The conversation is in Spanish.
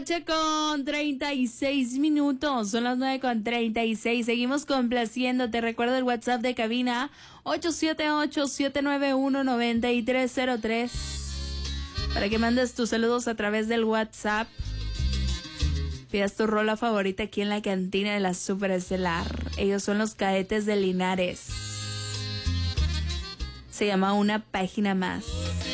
Con 36 minutos, son las 9:36. Seguimos complaciendo. Te recuerdo el WhatsApp de cabina 878-791-9303 para que mandes tus saludos a través del WhatsApp. Pidas tu rola favorita aquí en la cantina de la Superestelar. Ellos son los Cadetes de Linares. Se llama Una Página Más.